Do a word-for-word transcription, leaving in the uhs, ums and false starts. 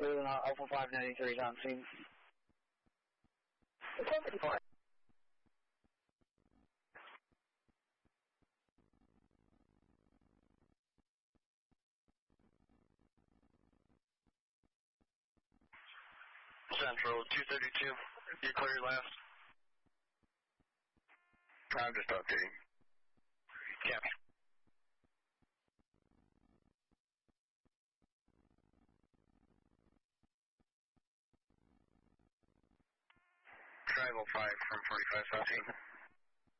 Moving on, Alpha five ninety-three is on scene. seventy-four. Central two thirty-two, you clear your last? I'm just updating. Capture. Tribal five from forty-five South.